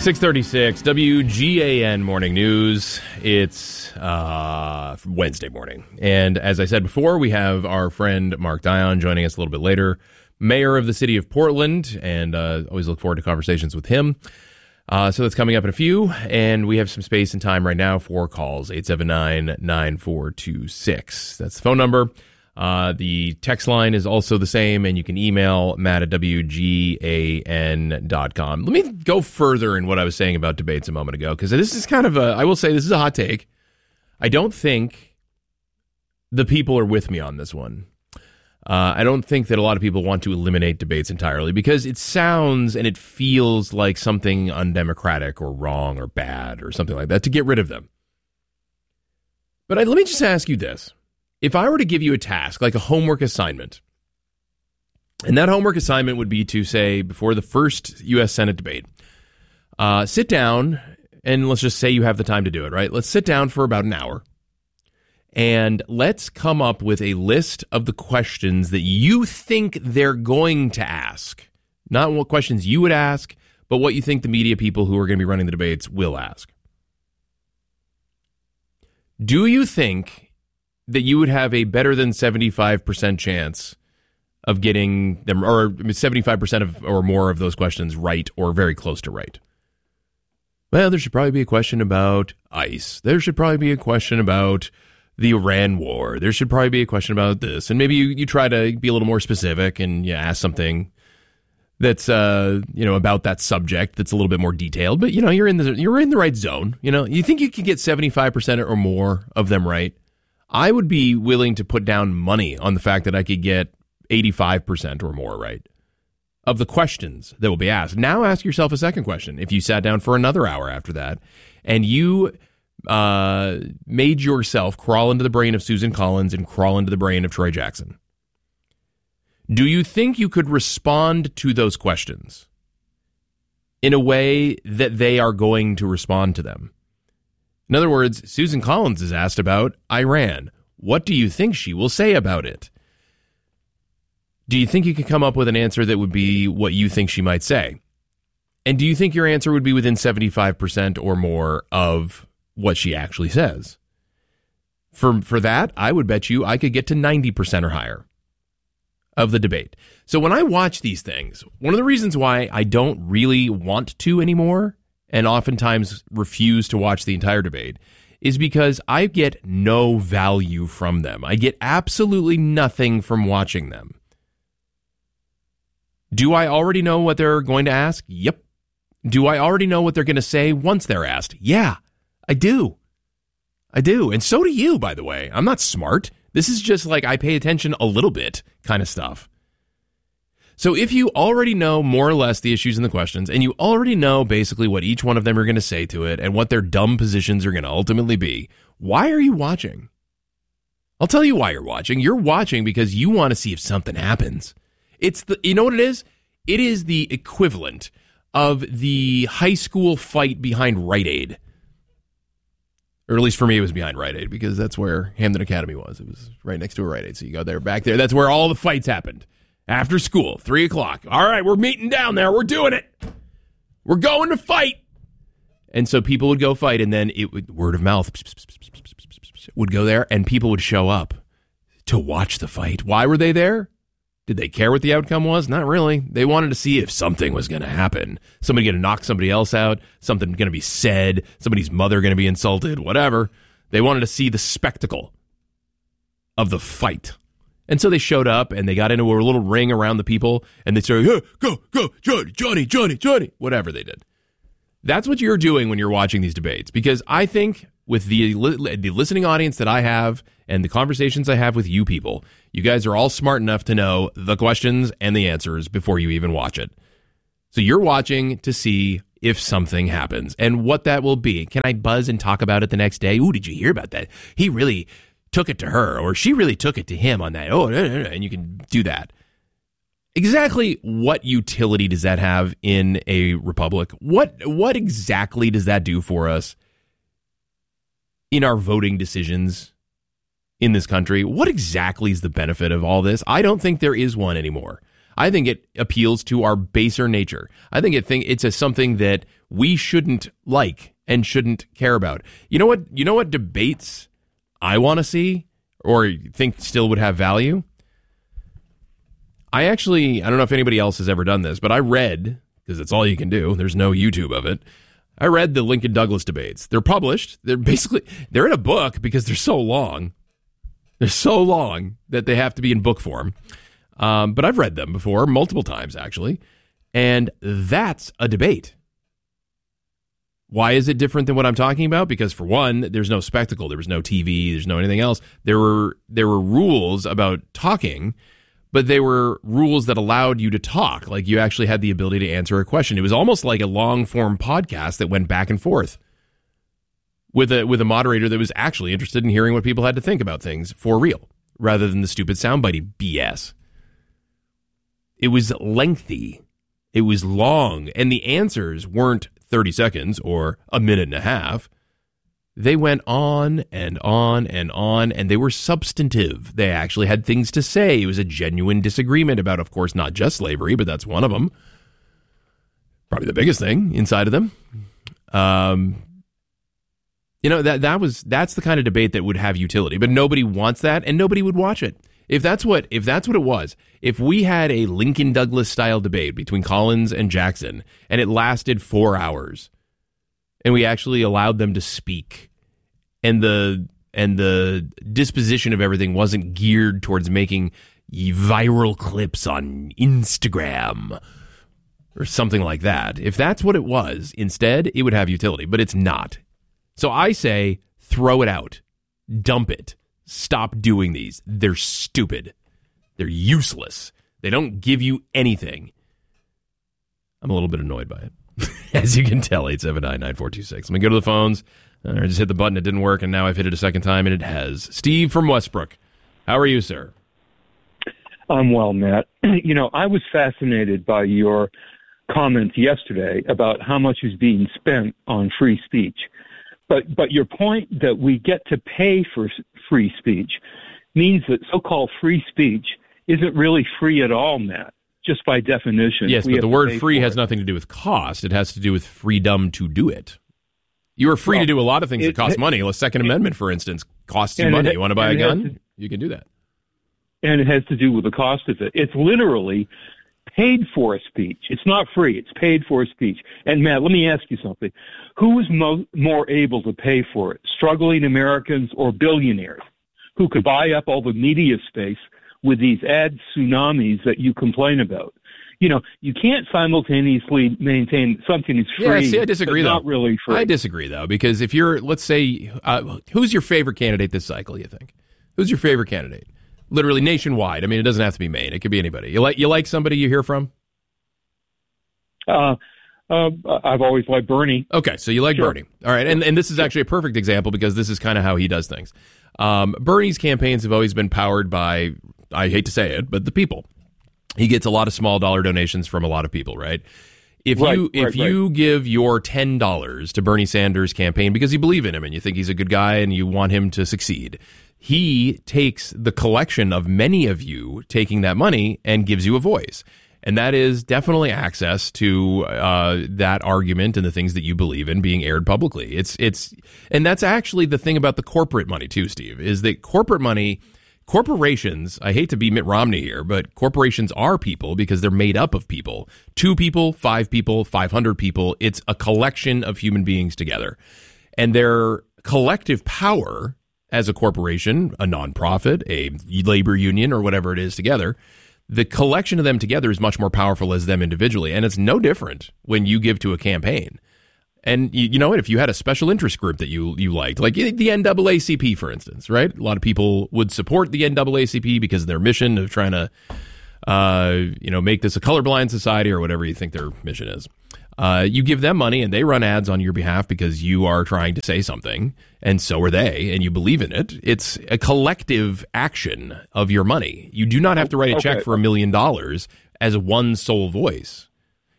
6:36 WGAN Morning News. It's Wednesday morning. And as I said before, we have our friend Mark Dion joining us a little bit later, mayor of the city of Portland, and always look forward to conversations with him. So that's coming up in a few, and we have some space and time right now for calls, 879-9426. That's the phone number. The text line is also the same, and you can email Matt at WGAN.com. Let me go further in what I was saying about debates a moment ago, because this is kind of I will say this is a hot take. I don't think the people are with me on this one. I don't think that a lot of people want to eliminate debates entirely, because it sounds and it feels like something undemocratic or wrong or bad or something like that to get rid of them. But let me just ask you this. If I were to give you a task, like a homework assignment, and that homework assignment would be to say, before the first U.S. Senate debate, sit down, and let's just say you have the time to do it, right? Let's sit down for about an hour, and let's come up with a list of the questions that you think they're going to ask. Not what questions you would ask, but what you think the media people who are going to be running the debates will ask. Do you think that you would have a better than 75% chance of getting them, or 75% of or more of those questions right, or very close to right? Well, there should probably be a question about ICE. There should probably be a question about the Iran war. There should probably be a question about this. And maybe you try to be a little more specific and you ask something that's about that subject that's a little bit more detailed. But you're in the right zone. You think you can get 75% or more of them right? I would be willing to put down money on the fact that I could get 85% or more right of the questions that will be asked. Now ask yourself a second question. If you sat down for another hour after that and you made yourself crawl into the brain of Susan Collins and crawl into the brain of Troy Jackson, do you think you could respond to those questions in a way that they are going to respond to them? In other words, Susan Collins is asked about Iran. What do you think she will say about it? Do you think you could come up with an answer that would be what you think she might say? And do you think your answer would be within 75% or more of what she actually says? For that, I would bet you I could get to 90% or higher of the debate. So when I watch these things, one of the reasons why I don't really want to anymore, and oftentimes refuse to watch the entire debate, is because I get no value from them. I get absolutely nothing from watching them. Do I already know what they're going to ask? Yep. Do I already know what they're going to say once they're asked? Yeah, I do. And so do you, by the way. I'm not smart. This is just like I pay attention a little bit kind of stuff. So if you already know more or less the issues and the questions, and you already know basically what each one of them are going to say to it and what their dumb positions are going to ultimately be, why are you watching? I'll tell you why you're watching. You're watching because you want to see if something happens. You know what it is? It is the equivalent of the high school fight behind Rite Aid. Or at least for me, it was behind Rite Aid, because that's where Hamden Academy was. It was right next to a Rite Aid. So you go there, back there. That's where all the fights happened. After school, 3 o'clock. All right, we're meeting down there. We're doing it. We're going to fight. And so people would go fight, and then it would, word of mouth would go there, and people would show up to watch the fight. Why were they there? Did they care what the outcome was? Not really. They wanted to see if something was going to happen. Somebody going to knock somebody else out, something going to be said, somebody's mother going to be insulted, whatever. They wanted to see the spectacle of the fight. And so they showed up, and they got into a little ring around the people, and they started, hey, go, Johnny, whatever they did. That's what you're doing when you're watching these debates, because I think with the listening audience that I have and the conversations I have with you people, you guys are all smart enough to know the questions and the answers before you even watch it. So you're watching to see if something happens and what that will be. Can I buzz and talk about it the next day? Ooh, did you hear about that? He really took it to her, or she really took it to him on that. Oh, and you can do that. Exactly what utility does that have in a republic? What exactly does that do for us in our voting decisions in this country? What exactly is the benefit of all this? I don't think there is one anymore. I think it appeals to our baser nature. I think it's something that we shouldn't like and shouldn't care about. You know what debates I want to see or think still would have value? I don't know if anybody else has ever done this, but I read, because it's all you can do, there's no YouTube of it, I read the Lincoln Douglas debates. They're published. They're in a book because they're so long. They're so long that they have to be in book form. But I've read them before, multiple times actually, and that's a debate. Why is it different than what I'm talking about? Because for one, there's no spectacle, there was no TV, there's no anything else. There were rules about talking, but they were rules that allowed you to talk. Like you actually had the ability to answer a question. It was almost like a long form podcast that went back and forth with a moderator that was actually interested in hearing what people had to think about things for real, rather than the stupid soundbitey BS. It was lengthy. It was long. And the answers weren't 30 seconds or a minute and a half. They went on and on and on, and they were substantive. They actually had things to say. It was a genuine disagreement about, of course, not just slavery, but that's one of them. Probably the biggest thing inside of them. That's the kind of debate that would have utility, but nobody wants that, and nobody would watch it. If that's what it was, if we had a Lincoln Douglas style debate between Collins and Jackson, and it lasted 4 hours, and we actually allowed them to speak, and the disposition of everything wasn't geared towards making viral clips on Instagram or something like that. If that's what it was, instead, it would have utility, but it's not. So I say, throw it out, dump it, stop doing these. They're stupid. They're useless. They don't give you anything. I'm a little bit annoyed by it. As you can tell, 879-9426. Let me go to the phones. I just hit the button. It didn't work, and now I've hit it a second time, and it has. Steve from Westbrook. How are you, sir? I'm well, Matt. I was fascinated by your comments yesterday about how much is being spent on free speech. But your point that we get to pay for free speech means that so-called free speech isn't really free at all, Matt. Just by definition. Yes, but the word free has nothing to do with cost. It has to do with freedom to do it. You are free to do a lot of things that cost money. The Second Amendment, for instance, costs you money. You want to buy a gun? You can do that. And it has to do with the cost of it. It's literally paid for speech. It's not free. It's paid for speech. And, Matt, let me ask you something. Who is more able to pay for it, struggling Americans or billionaires who could buy up all the media space with these ad tsunamis that you complain about? You can't simultaneously maintain something that's free. Yeah, see, I disagree, though. Not really free. I disagree, though, because if you're, let's say, who's your favorite candidate this cycle, you think? Who's your favorite candidate? Literally nationwide. I mean, it doesn't have to be Maine. It could be anybody. You like somebody you hear from? I've always liked Bernie. Okay, so you like Bernie. All right, and this is actually a perfect example because this is kind of how he does things. Bernie's campaigns have always been powered by, I hate to say it, but the people. He gets a lot of small dollar donations from a lot of people, right? If you give your $10 to Bernie Sanders' campaign because you believe in him and you think he's a good guy and you want him to succeed, he takes the collection of many of you taking that money and gives you a voice. And that is definitely access to that argument and the things that you believe in being aired publicly. And that's actually the thing about the corporate money too, Steve, is that corporations, I hate to be Mitt Romney here, but corporations are people because they're made up of people. 2 people, 5 people, 500 people. It's a collection of human beings together. And their collective power as a corporation, a nonprofit, a labor union, or whatever it is together, the collection of them together is much more powerful as them individually. And it's no different when you give to a campaign. And you know what? If you had a special interest group that you liked, like the NAACP, for instance, right? A lot of people would support the NAACP because of their mission of trying to, make this a colorblind society or whatever you think their mission is. You give them money and they run ads on your behalf because you are trying to say something, and so are they, and you believe in it. It's a collective action of your money. You do not have to write a check for $1 million as one sole voice.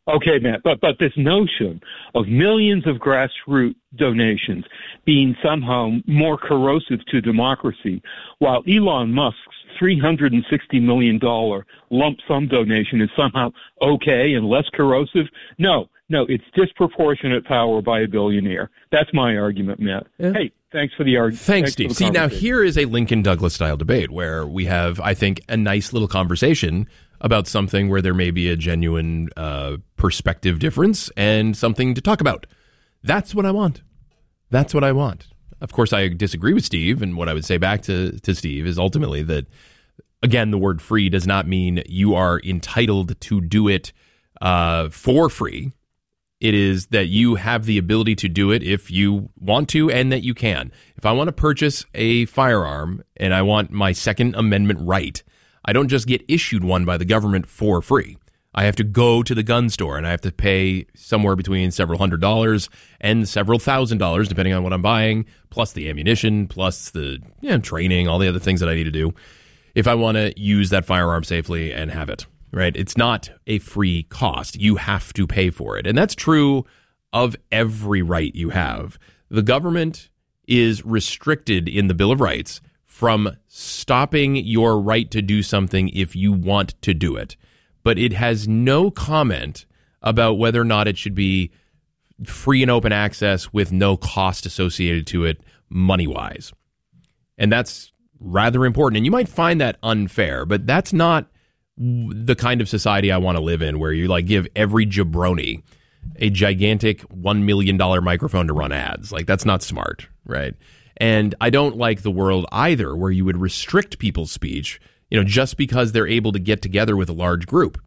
Okay, Matt, but this notion of millions of grassroots donations being somehow more corrosive to democracy, while Elon Musk's $360 million lump sum donation is somehow okay and less corrosive. No, it's disproportionate power by a billionaire. That's my argument, Matt. Yeah. Hey, thanks for the argument. Thanks, Steve. See, now here is a Lincoln Douglas style debate where we have, I think, a nice little conversation about something where there may be a genuine perspective difference and something to talk about. That's what I want. That's what I want. Of course, I disagree with Steve, and what I would say back to Steve is ultimately that, again, the word free does not mean you are entitled to do it for free. It is that you have the ability to do it if you want to and that you can. If I want to purchase a firearm and I want my Second Amendment right, I don't just get issued one by the government for free. I have to go to the gun store and I have to pay somewhere between several $100s and several $1,000s, depending on what I'm buying, plus the ammunition, plus the training, all the other things that I need to do if I want to use that firearm safely and have it, right? It's not a free cost. You have to pay for it. And that's true of every right you have. The government is restricted in the Bill of Rights from stopping your right to do something if you want to do it. But it has no comment about whether or not it should be free and open access with no cost associated to it money-wise. And that's rather important. And you might find that unfair, but that's not the kind of society I want to live in, where you like give every jabroni a gigantic $1 million microphone to run ads. Like, that's not smart, right? And I don't like the world either where you would restrict people's speech, just because they're able to get together with a large group.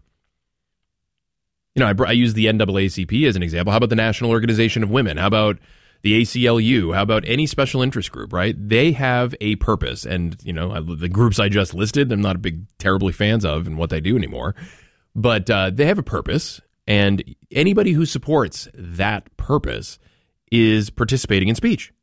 I use the NAACP as an example. How about the National Organization of Women? How about the ACLU? How about any special interest group, right? They have a purpose. And, the groups I just listed, I'm not a big, terribly fans of and what they do anymore. But they have a purpose. And anybody who supports that purpose is participating in speech.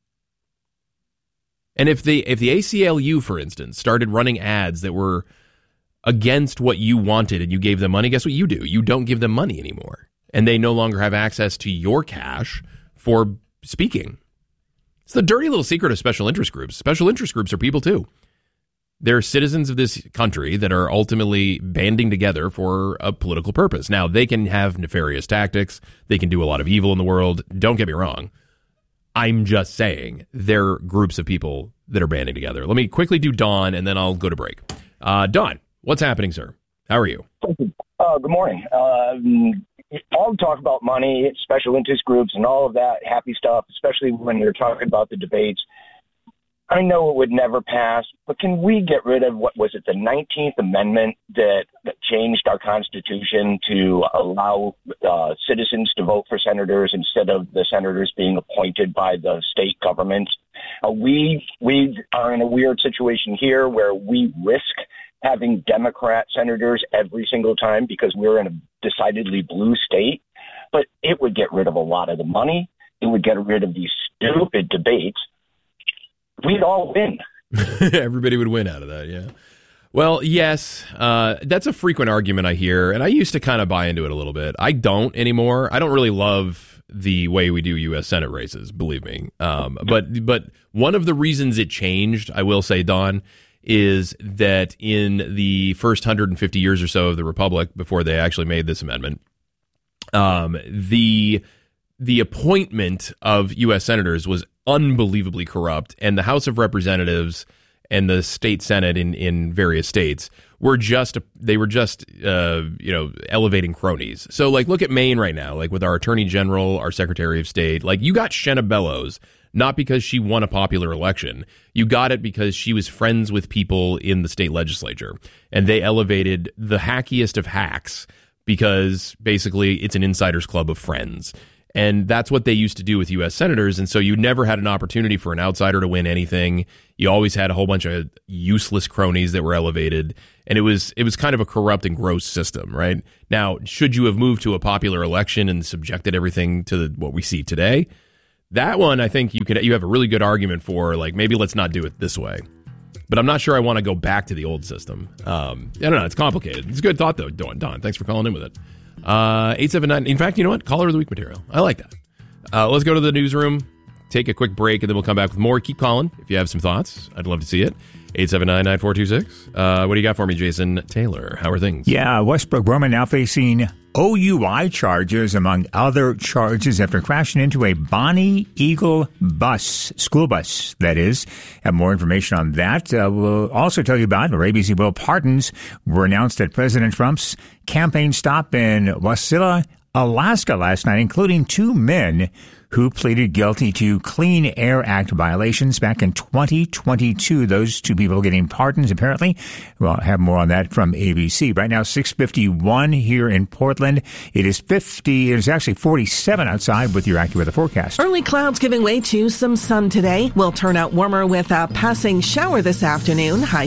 And if the ACLU, for instance, started running ads that were against what you wanted and you gave them money, guess what you do? You don't give them money anymore. And they no longer have access to your cash for speaking. It's the dirty little secret of special interest groups. Special interest groups are people too. They're citizens of this country that are ultimately banding together for a political purpose. Now, they can have nefarious tactics. They can do a lot of evil in the world. Don't get me wrong. I'm just saying they're groups of people that are banding together. Let me quickly do Don, and then I'll go to break. Don, what's happening, sir? How are you? Good morning. All talk about money, special interest groups, and all of that happy stuff, especially when you're talking about the debates. I know it would never pass, but can we get rid of, the 19th Amendment that changed our Constitution to allow citizens to vote for senators instead of the senators being appointed by the state governments? We are in a weird situation here where we risk having Democrat senators every single time because we're in a decidedly blue state, but it would get rid of a lot of the money. It would get rid of these stupid debates. We'd all win. Everybody would win out of that, yeah. Well, yes, that's a frequent argument I hear, and I used to kind of buy into it a little bit. I don't anymore. I don't really love the way we do U.S. Senate races, believe me. But one of the reasons it changed, I will say, Don, is that in the first 150 years or so of the Republic, before they actually made this amendment, the appointment of U.S. senators was unbelievably corrupt, and the House of Representatives and the state Senate in various states were just elevating cronies. So like, look at Maine right now, like with our Attorney General, our Secretary of State. Like, you got Shenna Bellows not because she won a popular election. You got it because she was friends with people in the state legislature, and they elevated the hackiest of hacks because basically it's an insider's club of friends. And that's what they used to do with U.S. senators. And so you never had an opportunity for an outsider to win anything. You always had a whole bunch of useless cronies that were elevated. And it was kind of a corrupt and gross system, right? Now, should you have moved to a popular election and subjected everything to what we see today? That one, I think you have a really good argument for, like, maybe let's not do it this way. But I'm not sure I want to go back to the old system. I don't know. It's complicated. It's a good thought, though, Don. Thanks for calling in with it. 879. In fact, you know what? Caller of the week material. I like that. Let's go to the newsroom, take a quick break, and then we'll come back with more. Keep calling if you have some thoughts. I'd love to see it. 879-9426. What do you got for me, Jason Taylor? How are things? Yeah, Westbrook Roman now facing OUI charges, among other charges, after crashing into a Bonnie Eagle bus, school bus, that is. Have more information on that. We'll also tell you about where ABC will pardons were announced at President Trump's campaign stop in Wasilla, Alaska last night, including 2 men who pleaded guilty to Clean Air Act violations back in 2022. Those 2 people getting pardons, apparently. We'll have more on that from ABC. Right now, 6:51 here in Portland. It is actually 47 outside with your AccuWeather forecast. Early clouds giving way to some sun today. Will turn out warmer with a passing shower this afternoon, high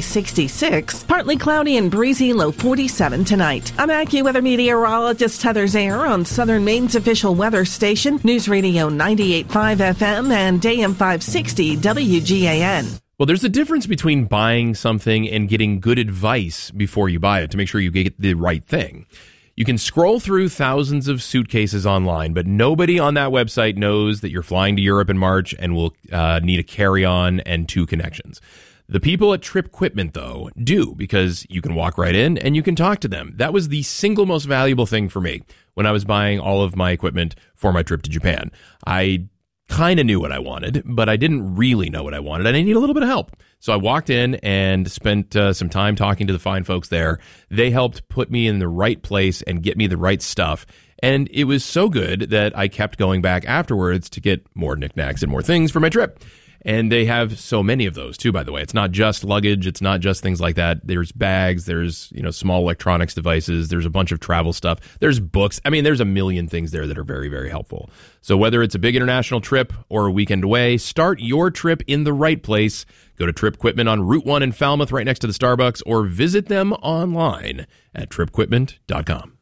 66. Partly cloudy and breezy, low 47 tonight. I'm AccuWeather meteorologist Heather Zayer on Southern Maine's official weather station, News Radio 98.5 FM and AM 560 WGAN. Well, there's a difference between buying something and getting good advice before you buy it to make sure you get the right thing. You can scroll through thousands of suitcases online, but nobody on that website knows that you're flying to Europe in March and will need a carry-on and 2 connections. The people at TripQuipment, though, do, because you can walk right in and you can talk to them. That was the single most valuable thing for me when I was buying all of my equipment for my trip to Japan. I kind of knew what I wanted, but I didn't really know what I wanted, and I needed a little bit of help. So I walked in and spent some time talking to the fine folks there. They helped put me in the right place and get me the right stuff. And it was so good that I kept going back afterwards to get more knickknacks and more things for my trip. And they have so many of those too, by the way. It's not just luggage. It's not just things like that. There's bags. There's, small electronics devices. There's a bunch of travel stuff. There's books. I mean, there's a million things there that are very, very helpful. So whether it's a big international trip or a weekend away, start your trip in the right place. Go to TripQuipment on Route 1 in Falmouth, right next to the Starbucks, or visit them online at tripquipment.com.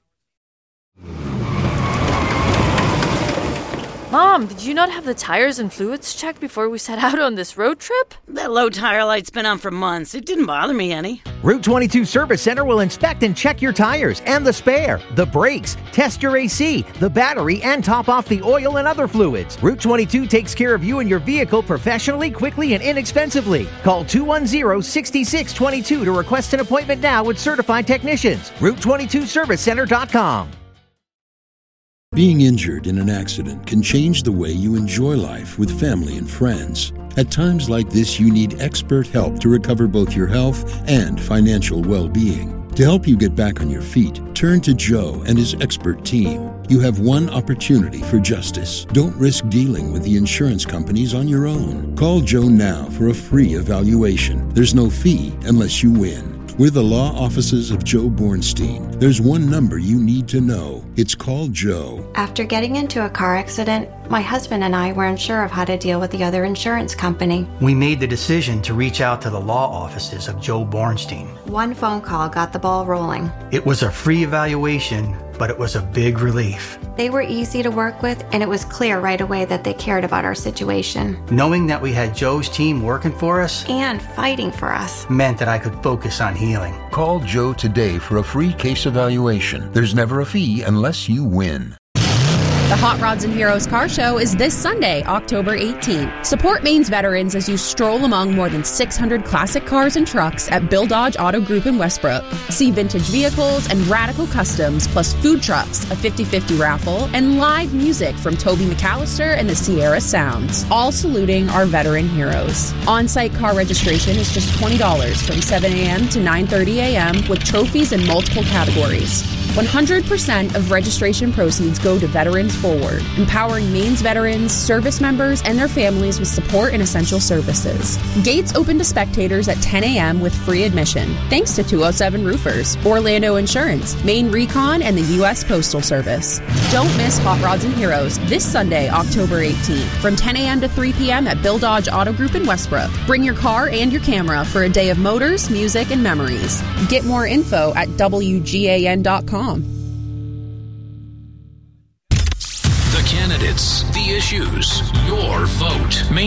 Mom, did you not have the tires and fluids checked before we set out on this road trip? That low tire light's been on for months. It didn't bother me any. Route 22 Service Center will inspect and check your tires and the spare, the brakes, test your AC, the battery, and top off the oil and other fluids. Route 22 takes care of you and your vehicle professionally, quickly, and inexpensively. Call 210-6622 to request an appointment now with certified technicians. Route22servicecenter.com. Being injured in an accident can change the way you enjoy life with family and friends. At times like this, you need expert help to recover both your health and financial well-being. To help you get back on your feet, turn to Joe and his expert team. You have one opportunity for justice. Don't risk dealing with the insurance companies on your own. Call Joe now for a free evaluation. There's no fee unless you win. We're the law offices of Joe Bornstein. There's one number you need to know. It's called Joe. After getting into a car accident, my husband and I weren't sure of how to deal with the other insurance company. We made the decision to reach out to the law offices of Joe Bornstein. One phone call got the ball rolling. It was a free evaluation, but it was a big relief. They were easy to work with, and it was clear right away that they cared about our situation. Knowing that we had Joe's team working for us and fighting for us meant that I could focus on healing. Call Joe today for a free case evaluation. There's never a fee unless you win. The Hot Rods and Heroes Car Show is this Sunday, October 18th. Support Maine's veterans as you stroll among more than 600 classic cars and trucks at Bill Dodge Auto Group in Westbrook. See vintage vehicles and radical customs, plus food trucks, a 50-50 raffle, and live music from Toby McAllister and the Sierra Sounds, all saluting our veteran heroes. On-site car registration is just $20 from 7 a.m. to 9:30 a.m. with trophies in multiple categories. 100% of registration proceeds go to Veterans Forward, empowering Maine's veterans, service members, and their families with support and essential services. Gates open to spectators at 10 a.m. with free admission, thanks to 207 Roofers, Orlando Insurance, Maine Recon, and the U.S. Postal Service. Don't miss Hot Rods and Heroes this Sunday, October 18th, from 10 a.m. to 3 p.m. at Bill Dodge Auto Group in Westbrook. Bring your car and your camera for a day of motors, music, and memories. Get more info at WGAN.com. The candidates, the issues, your vote.